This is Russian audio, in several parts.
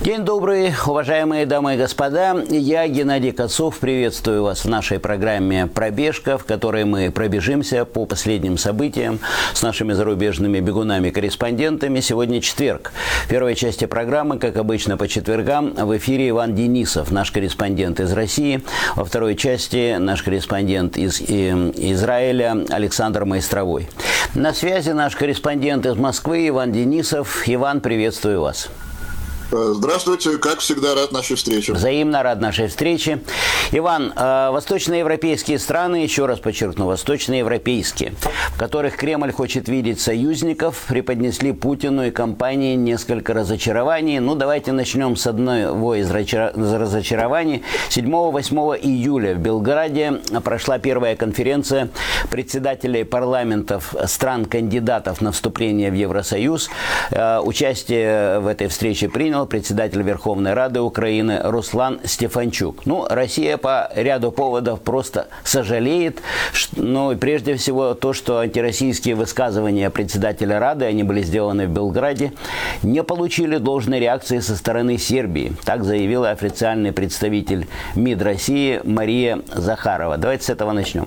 День добрый, уважаемые дамы и господа. Я, Геннадий Кацов, приветствую вас в нашей программе «Пробежка», в которой мы пробежимся по последним событиям с нашими зарубежными бегунами-корреспондентами. Сегодня четверг. В первой части программы, как обычно по четвергам, в эфире Иван Денисов, наш корреспондент из России. Во второй части наш корреспондент из Израиля Александр Майстровой. На связи наш корреспондент из Москвы Иван Денисов. Иван, приветствую вас. Здравствуйте, как всегда, рад нашей встрече. Взаимно рад нашей встрече. Иван, восточноевропейские страны, еще раз подчеркну, восточноевропейские, в которых Кремль хочет видеть союзников, преподнесли Путину и компании несколько разочарований. Ну, давайте начнем с одного из разочарований. 7-8 июля в Белграде прошла первая конференция председателей парламентов стран-кандидатов на вступление в Евросоюз. Участие в этой встрече принял председатель Верховной Рады Украины Руслан Стефанчук. Ну, Россия по ряду поводов просто сожалеет. Ну, и прежде всего то, что антироссийские высказывания председателя Рады, они были сделаны в Белграде, не получили должной реакции со стороны Сербии. Так заявила официальный представитель МИД России Мария Захарова. Давайте с этого начнем.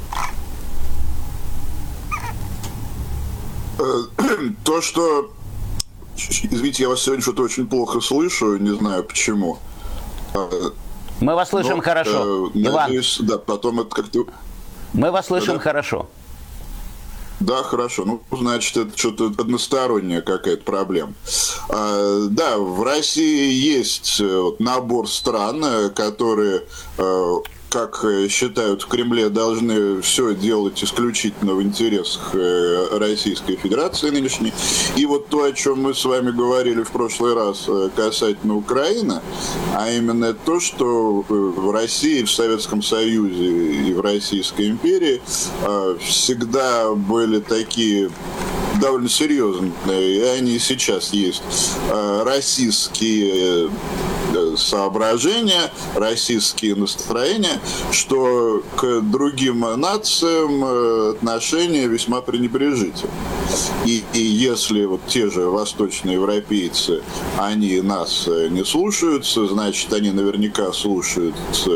То, что... Извините, я вас сегодня что-то очень плохо слышу, не знаю почему. Мы вас слышим хорошо. Надеюсь, Иван. Да, потом это как-то... Мы вас слышим хорошо. Да, хорошо. Ну, значит, это что-то односторонняя какая-то проблема. Да, в России есть набор стран, которые... как считают в Кремле, должны все делать исключительно в интересах Российской Федерации нынешней. И вот то, о чем мы с вами говорили в прошлый раз касательно Украины, а именно то, что в России, в Советском Союзе и в Российской империи всегда были такие довольно серьезные, и они сейчас есть, российские соображения, российские настроения, что к другим нациям отношения весьма пренебрежительны. И если вот те же восточноевропейцы, они нас не слушаются, значит, они наверняка слушаются